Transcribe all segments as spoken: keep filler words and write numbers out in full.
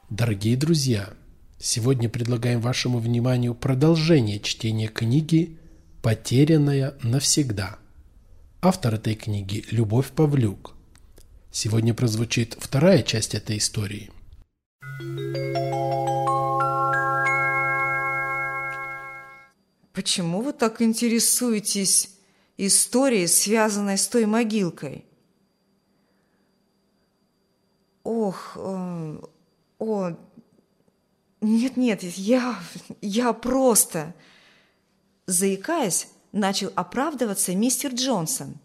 Дорогие друзья, сегодня предлагаем вашему вниманию продолжение чтения книги «Потерянная навсегда». Автор этой книги – Любовь Павлюк. Сегодня прозвучит вторая часть этой истории. Почему вы так интересуетесь историей, связанной с той могилкой? Ох, э, о, нет-нет, я, я просто... Заикаясь, начал оправдываться мистер Джонсон.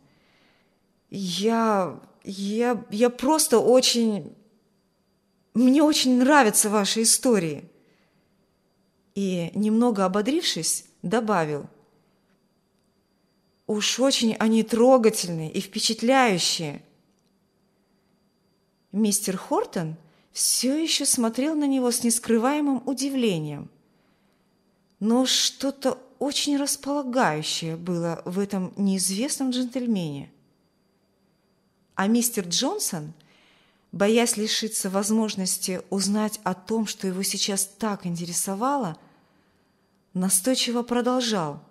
Я, я, я просто очень... Мне очень нравятся ваши истории. И, немного ободрившись, добавил: уж очень они трогательные и впечатляющие. Мистер Хортон все еще смотрел на него с нескрываемым удивлением, но что-то очень располагающее было в этом неизвестном джентльмене. А мистер Джонсон, боясь лишиться возможности узнать о том, что его сейчас так интересовало, настойчиво продолжал: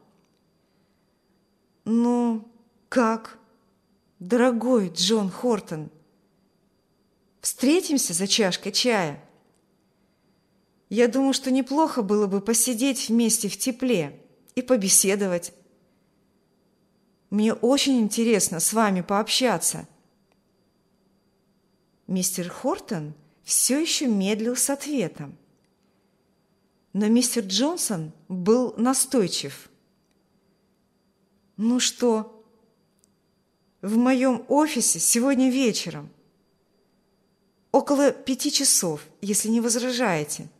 «Ну, как, дорогой Джон Хортон, встретимся за чашкой чая? Я думаю, что неплохо было бы посидеть вместе в тепле и побеседовать. Мне очень интересно с вами пообщаться». Мистер Хортон все еще медлил с ответом, но мистер Джонсон был настойчив. «Ну что, в моем офисе сегодня вечером, около пяти часов, если не возражаете».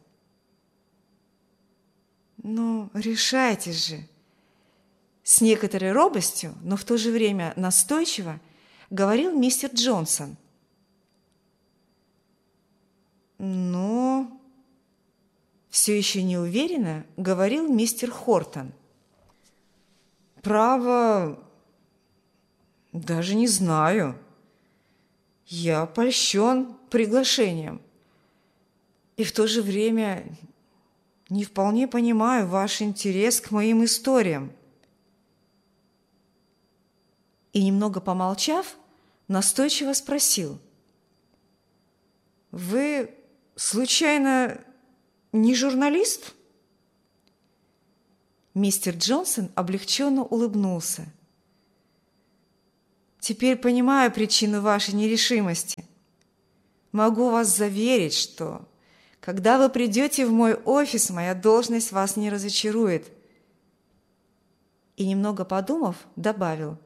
«Ну, решайтесь же!» С некоторой робостью, но в то же время настойчиво говорил мистер Джонсон. «Ну...» Все еще неуверенно говорил мистер Хортон. «Право, даже не знаю. Я польщен приглашением. И в то же время не вполне понимаю ваш интерес к моим историям». И, немного помолчав, настойчиво спросил: «Вы, случайно, не журналист?» Мистер Джонсон облегченно улыбнулся. «Теперь понимаю причину вашей нерешимости. Могу вас заверить, что, когда вы придете в мой офис, моя должность вас не разочарует». И, немного подумав, добавил: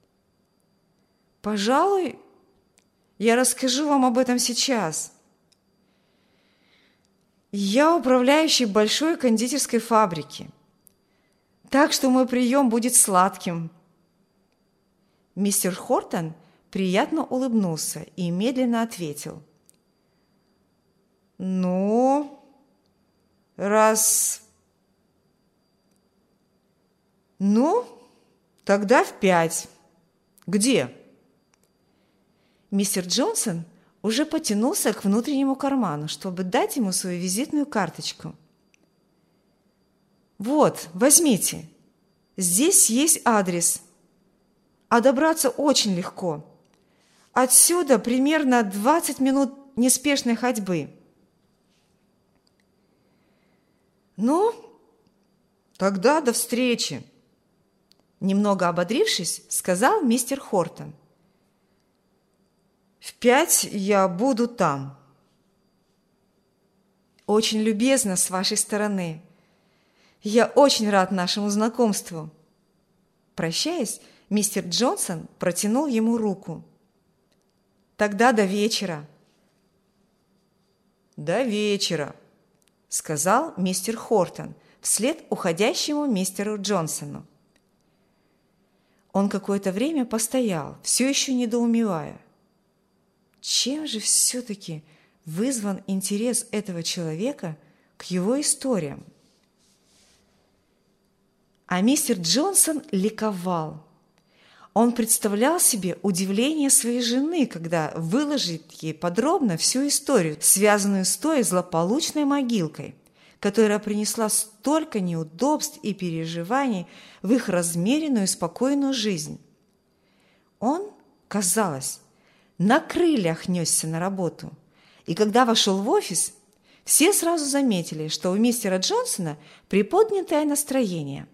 «Пожалуй, я расскажу вам об этом сейчас. Я управляющий большой кондитерской фабрики, так что мой прием будет сладким». Мистер Хортон приятно улыбнулся и медленно ответил: «Ну, раз... Ну, тогда в пять. Где?» Мистер Джонсон уже потянулся к внутреннему карману, чтобы дать ему свою визитную карточку. «Вот, возьмите. Здесь есть адрес. А добраться очень легко. Отсюда примерно двадцать минут неспешной ходьбы». «Ну, тогда до встречи», – немного ободрившись, сказал мистер Хортон. «В пять я буду там». «Очень любезно с вашей стороны. Я очень рад нашему знакомству». Прощаясь, мистер Джонсон протянул ему руку. «Тогда до вечера». «До вечера», – сказал мистер Хортон вслед уходящему мистеру Джонсону. Он какое-то время постоял, все еще недоумевая. Чем же все-таки вызван интерес этого человека к его историям? А мистер Джонсон ликовал. Он представлял себе удивление своей жены, когда выложит ей подробно всю историю, связанную с той злополучной могилкой, которая принесла столько неудобств и переживаний в их размеренную и спокойную жизнь. Он, казалось, на крыльях несся на работу, и когда вошел в офис, все сразу заметили, что у мистера Джонсона приподнятое настроение.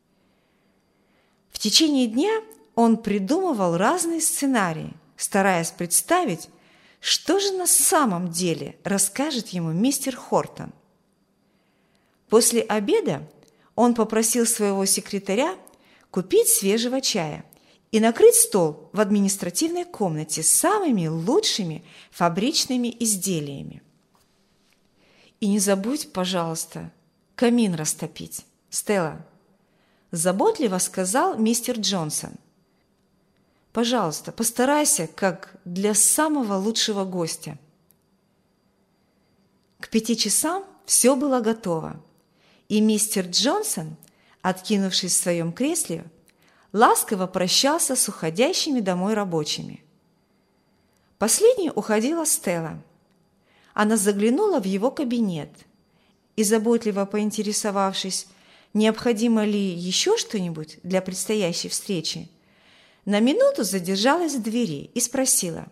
В течение дня он придумывал разные сценарии, стараясь представить, что же на самом деле расскажет ему мистер Хортон. После обеда он попросил своего секретаря купить свежего чая и накрыть стол в административной комнате с самыми лучшими фабричными изделиями. «И не забудь, пожалуйста, камин растопить, Стелла», – заботливо сказал мистер Джонсон. «Пожалуйста, постарайся, как для самого лучшего гостя». К пяти часам все было готово, и мистер Джонсон, откинувшись в своем кресле, ласково прощался с уходящими домой рабочими. Последней уходила Стелла. Она заглянула в его кабинет и, заботливо поинтересовавшись, необходимо ли еще что-нибудь для предстоящей встречи, на минуту задержалась в двери и спросила: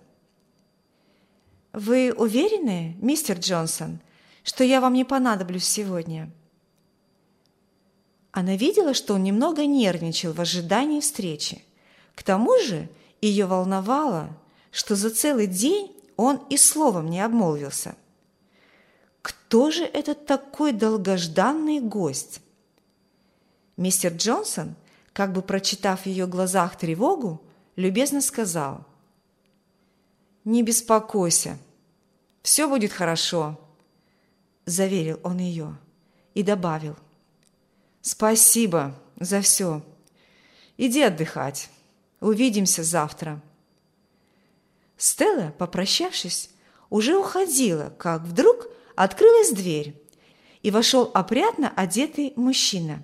«Вы уверены, мистер Джонсон, что я вам не понадоблюсь сегодня?» Она видела, что он немного нервничал в ожидании встречи. К тому же ее волновало, что за целый день он и словом не обмолвился. Кто же этот такой долгожданный гость? Мистер Джонсон, как бы прочитав в ее глазах тревогу, любезно сказал: «Не беспокойся, все будет хорошо», – заверил он ее и добавил: «Спасибо за все. Иди отдыхать. Увидимся завтра». Стелла, попрощавшись, уже уходила, как вдруг открылась дверь, и вошел опрятно одетый мужчина.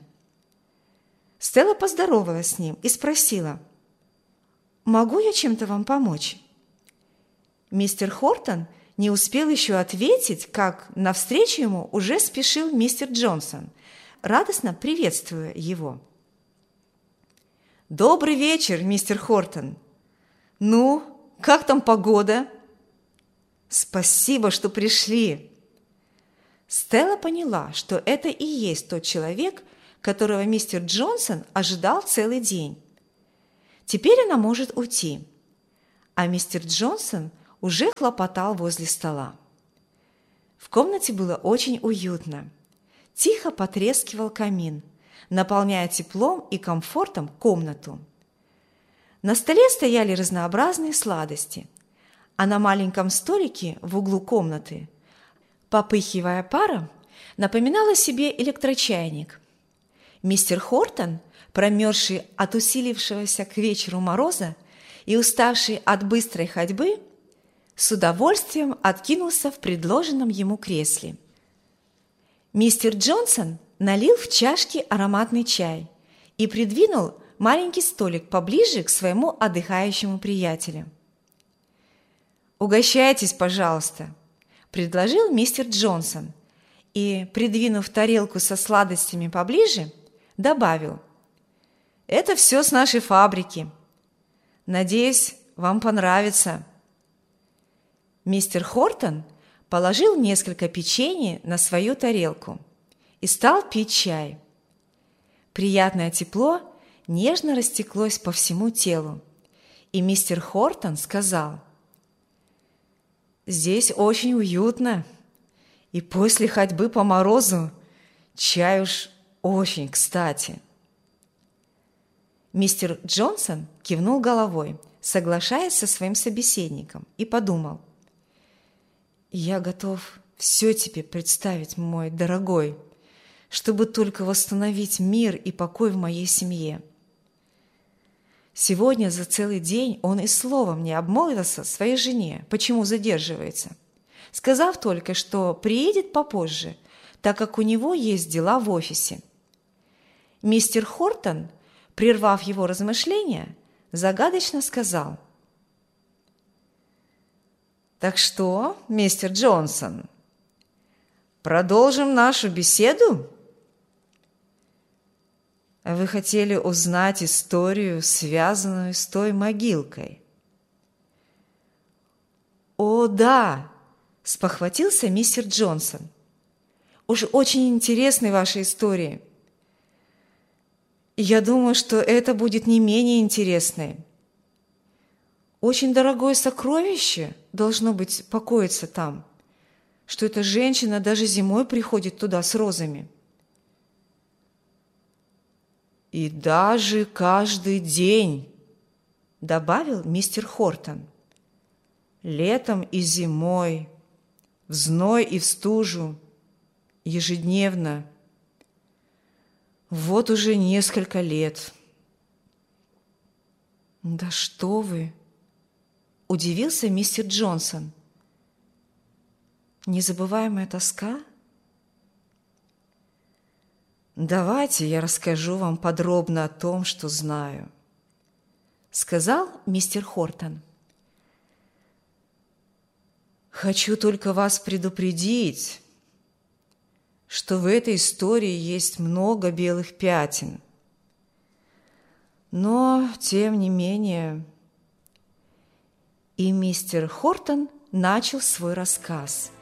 Стелла поздоровалась с ним и спросила: «Могу я чем-то вам помочь?» Мистер Хортон не успел еще ответить, как навстречу ему уже спешил мистер Джонсон, радостно приветствуя его. «Добрый вечер, мистер Хортон! Ну, как там погода?» «Спасибо, что пришли!» Стелла поняла, что это и есть тот человек, которого мистер Джонсон ожидал целый день. Теперь она может уйти, а мистер Джонсон уже хлопотал возле стола. В комнате было очень уютно. Тихо потрескивал камин, наполняя теплом и комфортом комнату. На столе стояли разнообразные сладости, а на маленьком столике в углу комнаты, попыхивая паром, напоминал о себе электрочайник. Мистер Хортон, промерзший от усилившегося к вечеру мороза и уставший от быстрой ходьбы, с удовольствием откинулся в предложенном ему кресле. Мистер Джонсон налил в чашки ароматный чай и придвинул маленький столик поближе к своему отдыхающему приятелю. «Угощайтесь, пожалуйста», – предложил мистер Джонсон и, придвинув тарелку со сладостями поближе, добавил: «Это все с нашей фабрики. Надеюсь, вам понравится». Мистер Хортон положил несколько печенья на свою тарелку и стал пить чай. Приятное тепло нежно растеклось по всему телу, и мистер Хортон сказал: «Здесь очень уютно, и после ходьбы по морозу чай уж очень кстати». Мистер Джонсон кивнул головой, соглашаясь со своим собеседником, и подумал: «Я готов все тебе представить, мой дорогой, чтобы только восстановить мир и покой в моей семье». Сегодня за целый день он и словом не обмолвился своей жене, почему задерживается, сказав только, что приедет попозже, так как у него есть дела в офисе. Мистер Хортон, прервав его размышления, загадочно сказал: «Так что, мистер Джонсон, продолжим нашу беседу? Вы хотели узнать историю, связанную с той могилкой?» «О, да!» – спохватился мистер Джонсон. «Уж очень интересны ваши истории. Я думаю, что это будет не менее интересное. Очень дорогое сокровище должно быть покоится там, что эта женщина даже зимой приходит туда с розами. И даже каждый день», – добавил мистер Хортон, – «летом и зимой, в зной и в стужу, ежедневно. Вот уже несколько лет». «Да что вы!» – удивился мистер Джонсон. «Незабываемая тоска?» «Давайте я расскажу вам подробно о том, что знаю», – сказал мистер Хортон. «Хочу только вас предупредить, что в этой истории есть много белых пятен. Но, тем не менее...» И мистер Хортон начал свой рассказ.